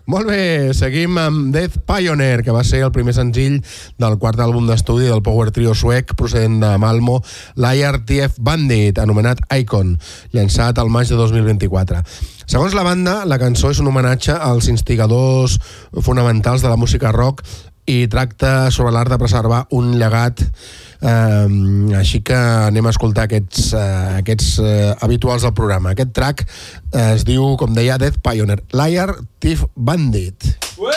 Molt bé, seguim amb Death Pioneer, que va ser el primer senzill del quart àlbum d'estudi del power trio suec procedent de Malmo, Liar TF Bandit, anomenat Icon, llançat al maig de 2024. Segons la banda, la cançó és un homenatge als instigadors fonamentals de la música rock i tracta sobre l'art de preservar un llegat. Així que anem a escoltar aquests habituals del programa. Aquest track es diu, com deia, Death Pioneer, Liar TF Bandit.